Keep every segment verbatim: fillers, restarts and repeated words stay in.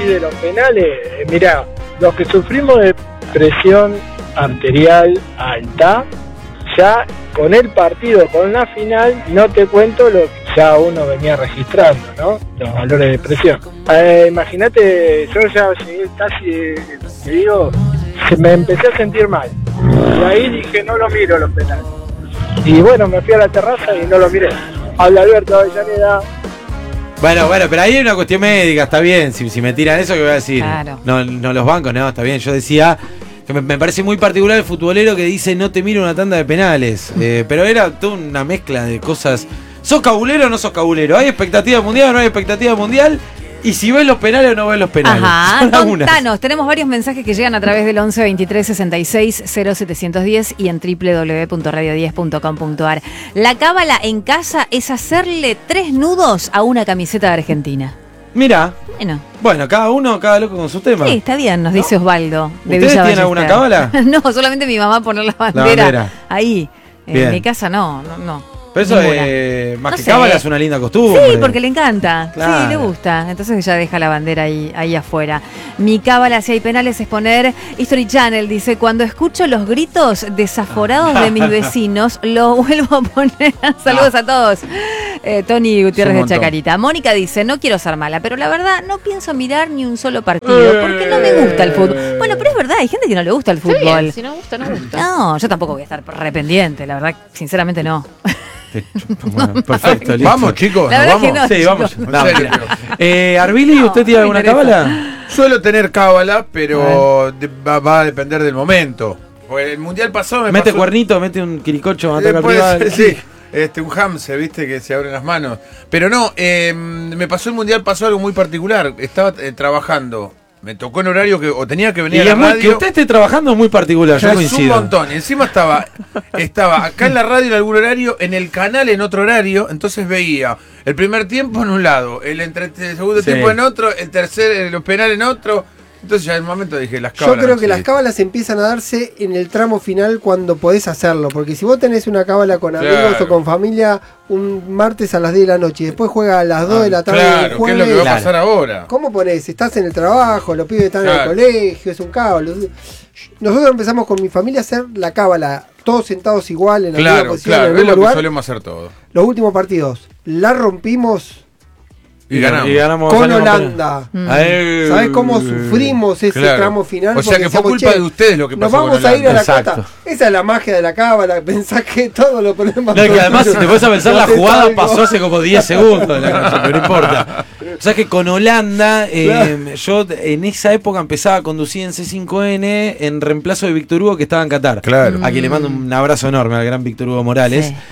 de los penales, eh, mirá, los que sufrimos de presión arterial alta, ya con el partido, con la final, no te cuento lo que ya uno venía registrando, ¿no? Los valores de presión. Eh, Imagínate, yo ya llegué casi, eh, te digo, se me empecé a sentir mal. Y ahí dije, no lo miro los penales. Y bueno, me fui a la terraza y no lo miré. Habla Alberto Avellaneda. Bueno, bueno, pero ahí hay una cuestión médica, está bien. Si, si me tiran eso, ¿qué voy a decir? Claro. No, no los bancos, no, está bien. Yo decía que me, me parece muy particular el futbolero que dice no te miro una tanda de penales. Eh, pero era toda una mezcla de cosas. ¿Sos cabulero o no sos cabulero? ¿Hay expectativa mundial o no hay expectativa mundial? Y si ves los penales o no ves los penales. Ajá, contanos, tenemos varios mensajes que llegan a través del once veintitrés sesenta y seis cero setecientos diez y en doble u doble u doble u punto radio diez punto com punto a r. La cábala en casa es hacerle tres nudos a una camiseta de Argentina. Mira, Bueno, bueno, cada uno, cada loco con su tema. sí, está bien, nos dice Osvaldo. De ¿Ustedes Villa tienen alguna Ballester. cábala? No, solamente mi mamá poner la bandera, La bandera. ahí. En Bien. mi casa no, no, no. Pero eso ninguna. eh, más No que sé. cábala es una linda costumbre. Sí, porque le encanta. Claro. Sí, le gusta. Entonces ella deja la bandera ahí, ahí afuera. Mi cábala, si hay penales, es poner History Channel. Dice, cuando escucho los gritos desaforados de mis vecinos, lo vuelvo a poner. Saludos a todos. Eh, Tony Gutiérrez de Chacarita. Mónica dice, no quiero ser mala, pero la verdad no pienso mirar ni un solo partido, porque no me gusta el fútbol. Bueno, pero es verdad, hay gente que no le gusta el Está bien, fútbol. si no gusta, no gusta. No, yo tampoco voy a estar rependiente, la verdad, sinceramente no. Bueno, perfecto, listo. Vamos, chicos, La ¿nos verdad vamos? que no. Sí, vamos. chicos. No, En serio. mira. Eh, Arbili, ¿usted tiene no alguna me interesa. cábala? Suelo tener cábala, pero de- va, va a depender del momento. Porque el mundial pasado me Mete pasó- cuernito, mete un quiricocho, ataca al Eh, puede rival. ser, sí. Este, un hamse, viste, que se abren las manos. Pero no, eh, me pasó el mundial, pasó algo muy particular. Estaba eh, trabajando, me tocó en horario que o tenía que Y venir a la es muy- radio. que usted esté trabajando es muy particular, yo Es coincido. un montón. Encima estaba, estaba acá en la radio en algún horario, en el canal en otro horario, entonces veía el primer tiempo en un lado, el, entre, el segundo Sí. tiempo en otro, el tercer, eh, los penales en otro. Entonces ya en un momento dije, las Yo cábalas. creo que sí. las cábalas empiezan a darse en el tramo final cuando podés hacerlo. Porque si vos tenés una cábala con amigos Claro. o con familia un martes a las diez de la noche y después juega a las dos de la tarde Claro, del ¿qué es jueves, lo que va a Claro. pasar ahora? ¿cómo ponés? Estás en el trabajo, los pibes están en Claro. el colegio, es un cábala. Nosotros empezamos con mi familia a hacer la cábala, todos sentados igual en la misma Claro, posición, en claro, el es mismo lo que lugar. solemos hacer todo. Los últimos partidos, la rompimos Y ganamos. Y ganamos con salimos Holanda. Mm. Ay, ¿Sabés cómo sufrimos ese Claro. tramo final? O sea Porque que fue decíamos, culpa "Che, de ustedes lo que nos pasó vamos con a ir a la Exacto. cota". Esa es la magia de la cábala. Pensás que todo lo ponemos. No, y que además, si te puedes a pensar, la Haces jugada algo. pasó hace como diez segundos de la cancha, pero no importa. O sea que con Holanda, eh, yo en esa época empezaba a conducir en C cinco N en reemplazo de Víctor Hugo, que estaba en Qatar. Claro. A quien le mando un abrazo enorme al gran Víctor Hugo Morales. Sí.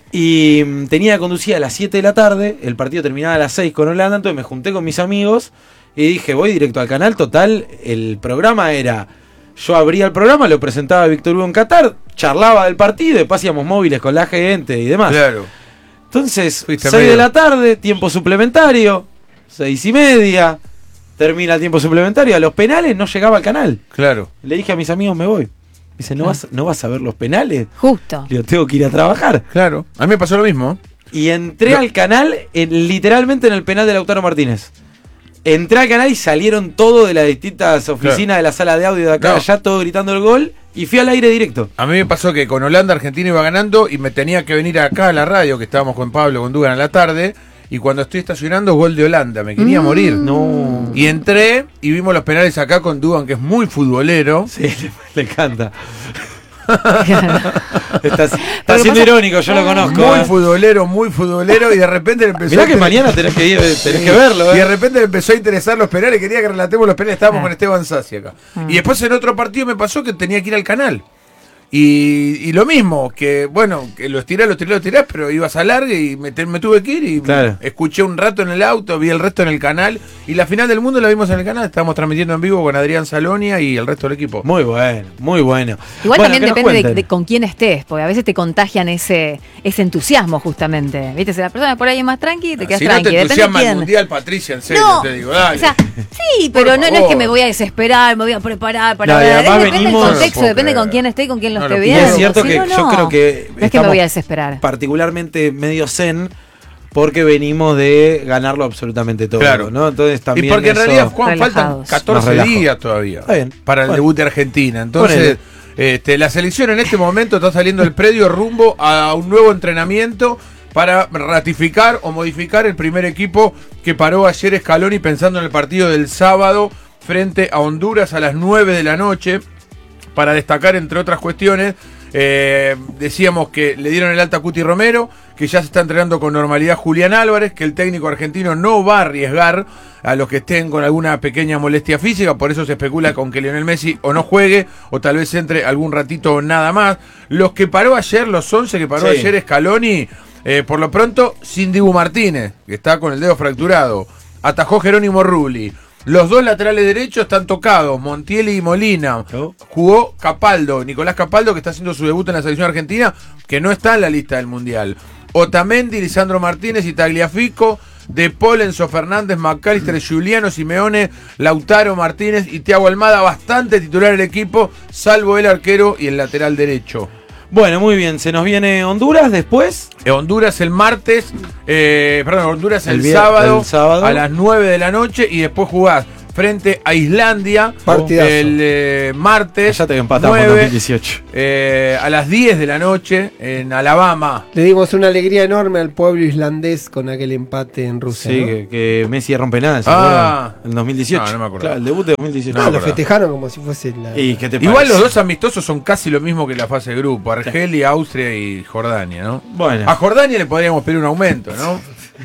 Y mm, tenía que conducir a las siete de la tarde, el partido terminaba a las seis con Holanda, entonces me junté con mis amigos y dije, voy directo al canal. Total, el programa era, yo abría el programa, lo presentaba Víctor Hugo en Qatar, charlaba del partido, después hacíamos móviles con la gente y demás. Claro. Entonces, Fuiste seis de medio. la tarde, tiempo suplementario, seis y media, termina el tiempo suplementario, a los penales no llegaba al canal. Claro. Le dije a mis amigos, me voy. Dice, ¿no vas, ¿no vas a ver los penales? Justo. Le digo, tengo que ir a trabajar. Claro. A mí me pasó lo mismo. Y entré Lo- al canal, en, literalmente en el penal de Lautaro Martínez. Entré al canal y salieron todos de las distintas oficinas Claro. de la sala de audio de acá, No. allá, todo gritando el gol. Y fui al aire directo. A mí me pasó que con Holanda Argentina iba ganando y me tenía que venir acá a la radio, que estábamos con Pablo, con Dugan a la tarde. Y cuando estoy estacionando, gol de Holanda. Me quería morir. No. Y entré y vimos los penales acá con Dugan, que es muy futbolero. Sí, le, le encanta. Claro. Está, está Pero siendo pasa- irónico, yo lo conozco. Muy eh. futbolero, muy futbolero. Y de repente le empezó Mirá a que tener- mañana tenés que, ir, tenés que verlo. Y de Eh. repente le empezó a interesar los penales, quería que relatemos los penales, estábamos Ah. con Esteban Sassi acá. Ah. Y después en otro partido me pasó que tenía que ir al canal. Y, y lo mismo, que bueno, que lo estirás, lo estirás, lo estirás, pero ibas a largue y me, te- me tuve que ir y Claro. escuché un rato en el auto, vi el resto en el canal. Y la final del mundo la vimos en el canal, estábamos transmitiendo en vivo con Adrián Salonia y el resto del equipo. Muy bueno, muy bueno. Igual Bueno, también ¿qué nos depende de, cuentan? de con quién estés, porque a veces te contagian ese ese entusiasmo justamente. ¿Viste? Si la persona por ahí es más tranqui, te quedas Si no tranqui. te Depende de entusiasma el quién. mundial, Patricia, en serio, No, te digo, dale. o sea, sí, pero Por no, no es que favor. me voy a desesperar, me voy a preparar para No, y ver. además Depende venimos- del contexto, No lo puedo depende con creer. quién esté y con quién lo No esté lo Y puedo viendo. es cierto Si que no, yo no. creo que No es que me estamos voy a desesperar. particularmente medio zen, porque venimos de ganarlo absolutamente todo, Claro. ¿no? Entonces también Y porque en eso- realidad, Juan, faltan Relajados. catorce Nos relajo. días todavía Está bien. para el Bueno. debut de Argentina. Entonces, este, la selección en este momento está saliendo del predio rumbo a un nuevo entrenamiento para ratificar o modificar el primer equipo que paró ayer Scaloni, pensando en el partido del sábado frente a Honduras a las nueve de la noche, para destacar, entre otras cuestiones, eh, decíamos que le dieron el alta a Cuti Romero, que ya se está entrenando con normalidad Julián Álvarez, que el técnico argentino no va a arriesgar a los que estén con alguna pequeña molestia física, por eso se especula con que Lionel Messi o no juegue, o tal vez entre algún ratito nada más. Los que paró ayer, los once que paró Sí. ayer Scaloni, eh, por lo pronto, sin Dibu Martínez, que está con el dedo fracturado, atajó Jerónimo Rulli. Los dos laterales derechos están tocados, Montiel y Molina. Oh. Jugó Capaldo, Nicolás Capaldo, que está haciendo su debut en la selección argentina, que no está en la lista del Mundial. Otamendi, Lisandro Martínez y Tagliafico, De Paul, Enzo Fernández, McAllister, Giuliano, Simeone, Lautaro Martínez y Thiago Almada, bastante titular el equipo, salvo el arquero y el lateral derecho. Bueno, muy bien, se nos viene Honduras después. Eh, Honduras el martes, eh, perdón, Honduras el, El vier- sábado, el sábado. a las nueve de la noche y después jugás frente a Islandia Partidazo. el eh, martes Ya te empatamos en nueve, dos mil dieciocho. eh, a las diez de la noche en Alabama. Le dimos una alegría enorme al pueblo islandés con aquel empate en Rusia. Sí, ¿no? que, que Messi rompe nada, ¿se Ah. acuerdan? En dos mil dieciocho. No, no me acuerdo. Claro, el debut de dos mil dieciocho. Ah, No, lo verdad. festejaron como si fuese la. ¿Y qué te Igual parece? los dos amistosos son casi lo mismo que la fase de grupo, Argelia, Austria y Jordania, ¿no? Bueno. A Jordania le podríamos pedir un aumento, ¿no?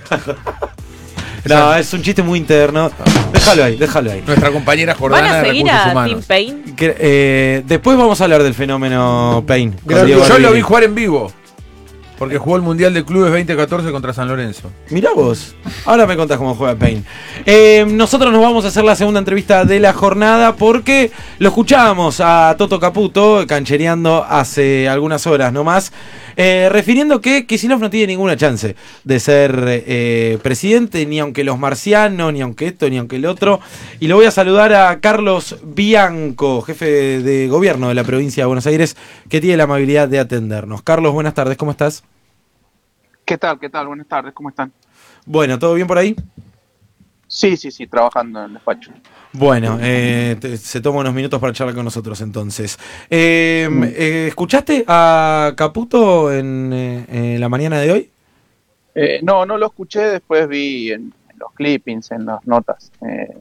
No, es un chiste muy interno. Déjalo ahí, déjalo ahí. Nuestra compañera ¿Van jordana a de seguir recursos a humanos. Tim Payne? Que, eh, después vamos a hablar del fenómeno Payne. con Gran- Diego Yo lo Arvili. vi jugar en vivo, porque jugó el Mundial de Clubes veinte catorce contra San Lorenzo. Mirá vos, ahora me contás cómo juega Payne. Eh, nosotros nos vamos a hacer la segunda entrevista de la jornada porque lo escuchábamos a Toto Caputo canchereando hace algunas horas nomás, eh, refiriendo que Kicillof no tiene ninguna chance de ser eh, presidente, ni aunque los marcianos, ni aunque esto, ni aunque el otro. Y lo voy a saludar a Carlos Bianco, jefe de gobierno de la provincia de Buenos Aires, que tiene la amabilidad de atendernos. Carlos, buenas tardes, ¿cómo estás? ¿Qué tal? ¿Qué tal? Buenas tardes, ¿cómo están? Bueno, ¿todo bien por ahí? Sí, sí, sí, trabajando en el despacho. Bueno, eh, te- se toma unos minutos para charlar con nosotros entonces. Eh, eh, ¿Escuchaste a Caputo en, eh, en la mañana de hoy? Eh, no, no lo escuché, después vi en, en los clippings, en las notas. Eh,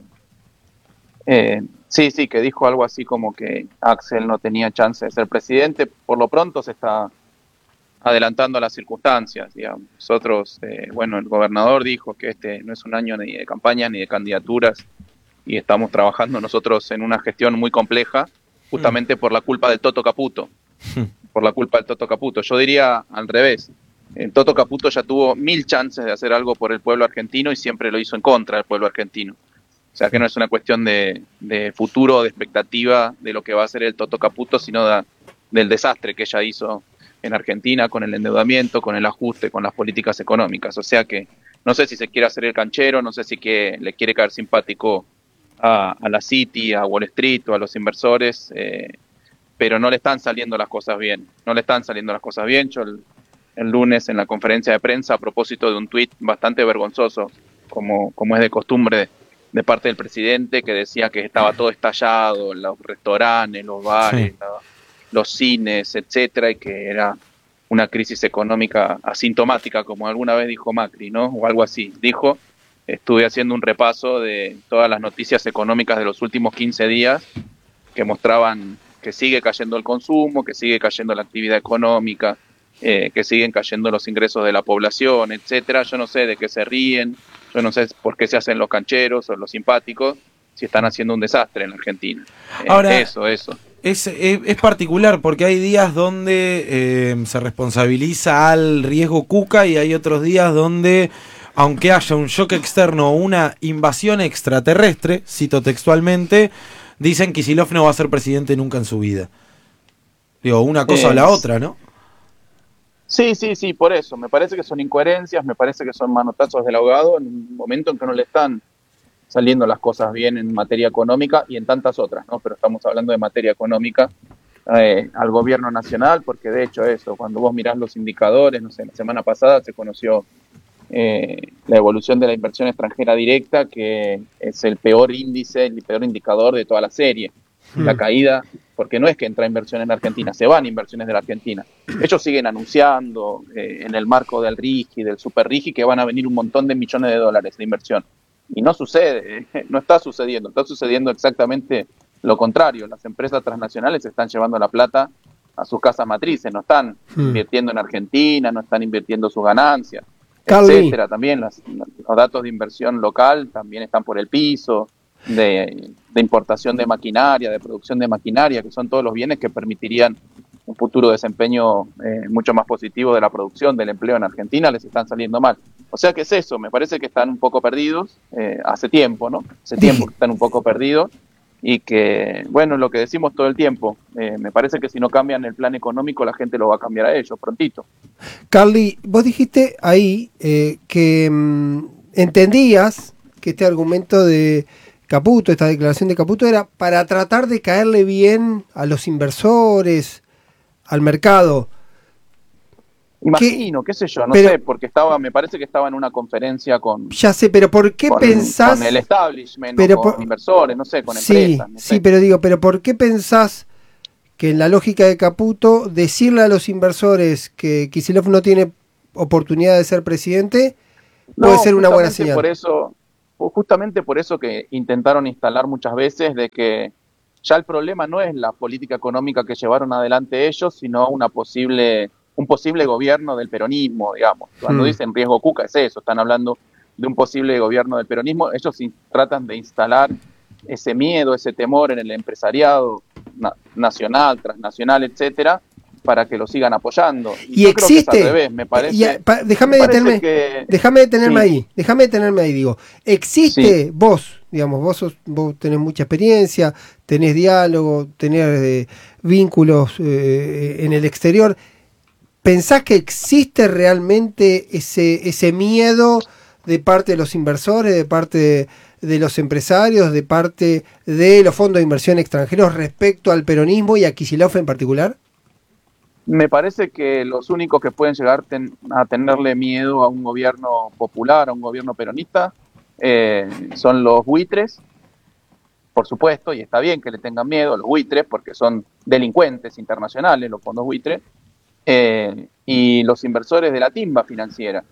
eh, sí, sí, que dijo algo así como que Axel no tenía chance de ser presidente. Por lo pronto se está adelantando a las circunstancias, digamos. Nosotros, eh, bueno, el gobernador dijo que este no es un año ni de campaña ni de candidaturas y estamos trabajando nosotros en una gestión muy compleja, justamente por la culpa del Toto Caputo, por la culpa del Toto Caputo. Yo diría al revés, el Toto Caputo ya tuvo mil chances de hacer algo por el pueblo argentino y siempre lo hizo en contra del pueblo argentino. O sea que no es una cuestión de, de futuro, de expectativa de lo que va a hacer el Toto Caputo, sino de, del desastre que ella hizo en Argentina con el endeudamiento, con el ajuste, con las políticas económicas. O sea que no sé si se quiere hacer el canchero, no sé si que le quiere caer simpático a, a la City, a Wall Street o a los inversores, eh, pero no le están saliendo las cosas bien. No le están saliendo las cosas bien. Yo el, el lunes en la conferencia de prensa, a propósito de un tuit bastante vergonzoso, como, como es de costumbre de, de parte del presidente, que decía que estaba todo estallado, los restaurantes, los bares, Sí. la, los cines, etcétera, y que era una crisis económica asintomática, como alguna vez dijo Macri, ¿no? O algo así. Dijo, estuve haciendo un repaso de todas las noticias económicas de los últimos quince días que mostraban que sigue cayendo el consumo, que sigue cayendo la actividad económica, eh, que siguen cayendo los ingresos de la población, etcétera. Yo no sé de qué se ríen, yo no sé por qué se hacen los cancheros o los simpáticos, si están haciendo un desastre en la Argentina. Eh, Ahora- eso, eso. Es, es, es particular porque hay días donde eh, se responsabiliza al riesgo Cuca y hay otros días donde, aunque haya un shock externo o una invasión extraterrestre, cito textualmente, dicen que Kicillof no va a ser presidente nunca en su vida. Digo, una cosa o la Es- otra, ¿no? Sí, sí, sí, por eso. Me parece que son incoherencias, me parece que son manotazos del abogado en un momento en que no le están saliendo las cosas bien en materia económica y en tantas otras, ¿no? Pero estamos hablando de materia económica eh, al gobierno nacional, porque de hecho eso, cuando vos mirás los indicadores, no sé, la semana pasada se conoció eh, la evolución de la inversión extranjera directa, que es el peor índice, el peor indicador de toda la serie. Hmm. La caída, porque no es que entra inversión en Argentina, se van inversiones de la Argentina. Ellos siguen anunciando eh, en el marco del RIGI, del Super RIGI, que van a venir un montón de millones de dólares de inversión. Y no sucede, no está sucediendo, está sucediendo exactamente lo contrario. Las empresas transnacionales están llevando la plata a sus casas matrices, no están hmm. invirtiendo en Argentina, no están invirtiendo sus ganancias, Carly. etcétera. También las, los datos de inversión local también están por el piso, de, de importación de maquinaria, de producción de maquinaria, que son todos los bienes que permitirían un futuro desempeño eh, mucho más positivo de la producción, del empleo en Argentina, les están saliendo mal. O sea que es eso, me parece que están un poco perdidos, eh, hace tiempo, ¿no? Hace tiempo que están un poco perdidos y que, bueno, lo que decimos todo el tiempo, eh, me parece que si no cambian el plan económico, la gente lo va a cambiar a ellos, prontito. Carly, vos dijiste ahí eh, que mmm, entendías que este argumento de Caputo, esta declaración de Caputo, era para tratar de caerle bien a los inversores, al mercado. Imagino, qué, qué sé yo, no pero, sé, porque estaba, me parece que estaba en una conferencia con... Ya sé, pero ¿por qué con, pensás... Con el establishment, pero o con por, inversores, no sé, con sí, empresas. No sí, sé. pero digo, pero ¿por qué pensás que en la lógica de Caputo, decirle a los inversores que Kicillof no tiene oportunidad de ser presidente puede no, ser una buena señal? Por eso, justamente por eso que intentaron instalar muchas veces de que ya el problema no es la política económica que llevaron adelante ellos, sino una posible... un posible gobierno del peronismo, digamos. Cuando hmm. dicen riesgo Cuca es eso, están hablando de un posible gobierno del peronismo. Ellos tratan de instalar ese miedo, ese temor en el empresariado na- nacional, transnacional, etcétera, para que lo sigan apoyando. Y, y yo existe, creo que es al revés, me parece. Y, pa, déjame me parece detenerme, que, déjame detenerme sí. ahí, déjame detenerme ahí, digo. Existe sí. vos, digamos, vos sos, vos tenés mucha experiencia, tenés diálogo, tenés eh, vínculos eh, en el exterior. ¿Pensás que existe realmente ese ese miedo de parte de los inversores, de parte de, de los empresarios, de parte de los fondos de inversión extranjeros respecto al peronismo y a Kicillof en particular? Me parece que los únicos que pueden llegar ten, a tenerle miedo a un gobierno popular, a un gobierno peronista, eh, son los buitres, por supuesto, y está bien que le tengan miedo a los buitres porque son delincuentes internacionales, los fondos buitres. Eh, y los inversores de la timba financiera,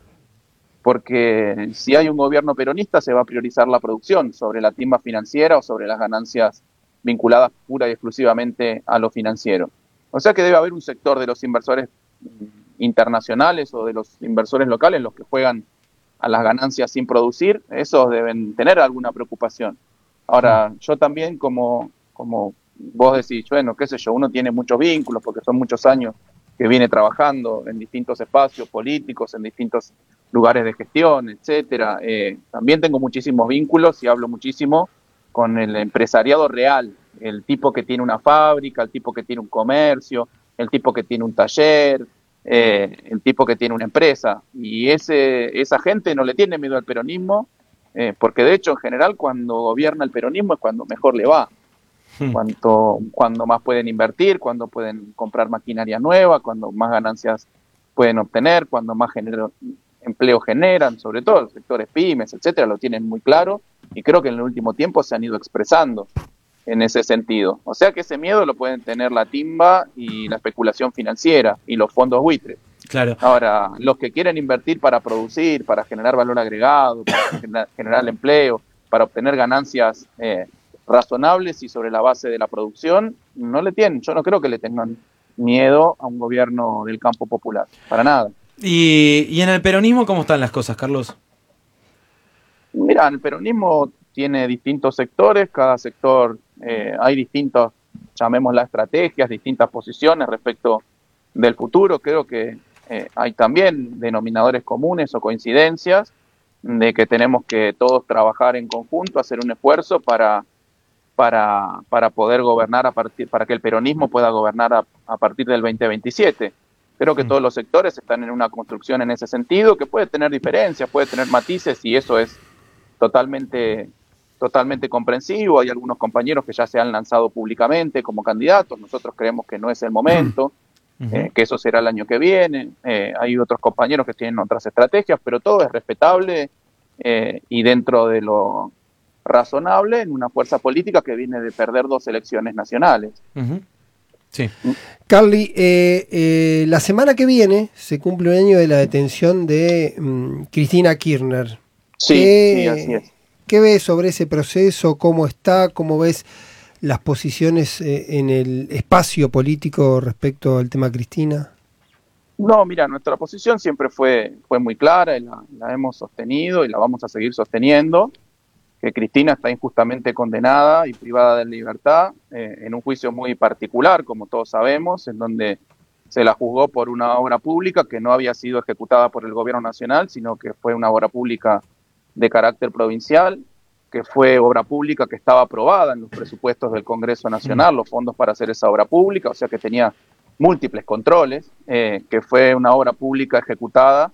porque si hay un gobierno peronista se va a priorizar la producción sobre la timba financiera o sobre las ganancias vinculadas pura y exclusivamente a lo financiero. O sea que debe haber un sector de los inversores internacionales o de los inversores locales, los que juegan a las ganancias sin producir, esos deben tener alguna preocupación. Ahora, yo también como, como vos decís, bueno, qué sé yo, uno tiene muchos vínculos porque son muchos años que viene trabajando en distintos espacios políticos, en distintos lugares de gestión, etcétera. Eh, también tengo muchísimos vínculos y hablo muchísimo con el empresariado real, el tipo que tiene una fábrica, el tipo que tiene un comercio, el tipo que tiene un taller, eh, el tipo que tiene una empresa. Y ese esa gente no le tiene miedo al peronismo, eh, porque de hecho en general cuando gobierna el peronismo es cuando mejor le va. Cuanto, cuando más pueden invertir, cuando pueden comprar maquinaria nueva, cuando más ganancias pueden obtener, cuando más genero, empleo generan, sobre todo los sectores pymes, etcétera, lo tienen muy claro y creo que en el último tiempo se han ido expresando en ese sentido. O sea que ese miedo lo pueden tener la timba y la especulación financiera y los fondos buitres. Claro. Ahora, los que quieren invertir para producir, para generar valor agregado, para generar, generar empleo, para obtener ganancias eh, razonables y sobre la base de la producción, no le tienen, yo no creo que le tengan miedo a un gobierno del campo popular, para nada. ¿Y, y en el peronismo cómo están las cosas, Carlos? Mira, el peronismo tiene distintos sectores, cada sector eh, hay distintos, llamémoslas estrategias, distintas posiciones respecto del futuro. Creo que eh, hay también denominadores comunes o coincidencias de que tenemos que todos trabajar en conjunto, hacer un esfuerzo para para para poder gobernar a partir, para que el peronismo pueda gobernar a, a partir del veinte veintisiete. Creo que todos los sectores están en una construcción en ese sentido, que puede tener diferencias, puede tener matices, y eso es totalmente totalmente comprensivo. Hay algunos compañeros que ya se han lanzado públicamente como candidatos, nosotros creemos que no es el momento, uh-huh. eh, que eso será el año que viene. Eh, hay otros compañeros que tienen otras estrategias, pero todo es respetable eh, y dentro de lo razonable en una fuerza política que viene de perder dos elecciones nacionales. Uh-huh. Sí. Carly, eh, eh, la semana que viene se cumple un año de la detención de um, Cristina Kirchner. Sí, ¿Qué, sí, así es. ¿Qué ves sobre ese proceso? ¿Cómo está? ¿Cómo ves las posiciones eh, en el espacio político respecto al tema Cristina? No, mira, nuestra posición siempre fue, fue muy clara y la, la hemos sostenido y la vamos a seguir sosteniendo, que Cristina está injustamente condenada y privada de libertad eh, en un juicio muy particular, como todos sabemos, en donde se la juzgó por una obra pública que no había sido ejecutada por el gobierno nacional, sino que fue una obra pública de carácter provincial, que fue obra pública que estaba aprobada en los presupuestos del Congreso Nacional, los fondos para hacer esa obra pública, o sea que tenía múltiples controles, eh, que fue una obra pública ejecutada,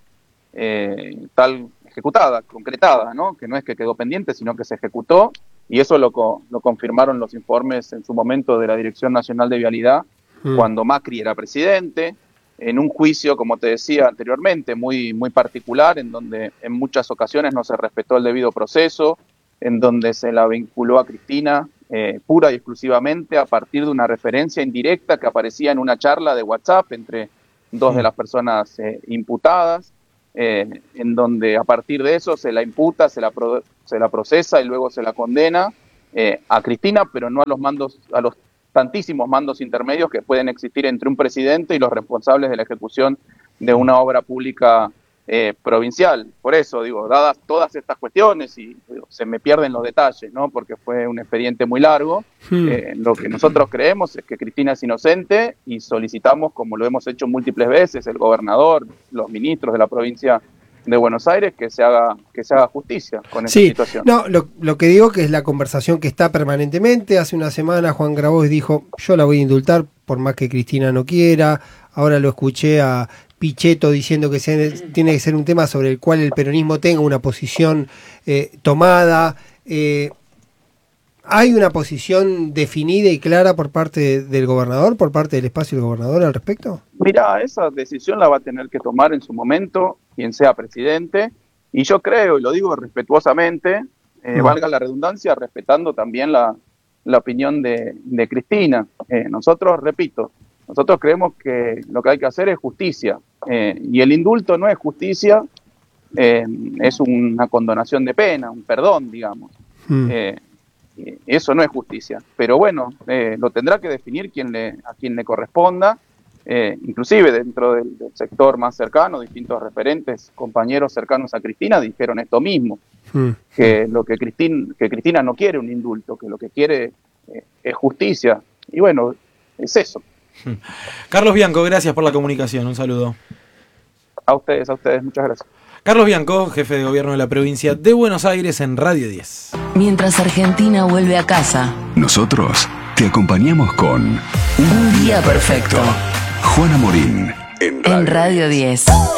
eh, tal ejecutada, concretada, ¿no? Que no es que quedó pendiente, sino que se ejecutó, y eso lo, co- lo confirmaron los informes en su momento de la Dirección Nacional de Vialidad, mm. cuando Macri era presidente, en un juicio, como te decía anteriormente, muy, muy particular, en donde en muchas ocasiones no se respetó el debido proceso, en donde se la vinculó a Cristina eh, pura y exclusivamente a partir de una referencia indirecta que aparecía en una charla de WhatsApp entre dos sí. de las personas eh, imputadas, eh, en donde a partir de eso se la imputa, se la, pro, se la procesa y luego se la condena eh, a Cristina, pero no a los mandos, a los tantísimos mandos intermedios que pueden existir entre un presidente y los responsables de la ejecución de una obra pública eh, provincial. Por eso, digo, dadas todas estas cuestiones, y digo, se me pierden los detalles, ¿no? Porque fue un expediente muy largo, hmm. eh, lo que nosotros creemos es que Cristina es inocente y solicitamos, como lo hemos hecho múltiples veces, el gobernador, los ministros de la provincia de Buenos Aires, que se haga que se haga justicia con esta sí, situación. No, lo, lo que digo que es la conversación que está permanentemente. Hace una semana Juan Grabois dijo, yo la voy a indultar por más que Cristina no quiera. Ahora lo escuché a Pichetto diciendo que se, tiene que ser un tema sobre el cual el peronismo tenga una posición eh, tomada. Eh, ¿Hay una posición definida y clara por parte del gobernador, por parte del espacio del gobernador al respecto? Mira, esa decisión la va a tener que tomar en su momento quien sea presidente, y yo creo, y lo digo respetuosamente, eh, no. valga la redundancia, respetando también la, la opinión de, de Cristina. Eh, nosotros, repito, nosotros creemos que lo que hay que hacer es justicia, eh, y el indulto no es justicia, eh, es una condonación de pena, un perdón, digamos. Mm. Eh, Eso no es justicia, pero bueno, eh, lo tendrá que definir quien le, a quien le corresponda, eh, inclusive dentro del, del sector más cercano, distintos referentes, compañeros cercanos a Cristina dijeron esto mismo, mm. que lo que Cristina, que Cristina no quiere un indulto, que lo que quiere eh, es justicia, y bueno, es eso. Carlos Bianco, gracias por la comunicación, un saludo. A ustedes, a ustedes, muchas gracias. Carlos Bianco, jefe de gobierno de la provincia de Buenos Aires en Radio diez. Mientras Argentina vuelve a casa, nosotros te acompañamos con Un Día Perfecto. Juana Morín en Radio, en Radio diez.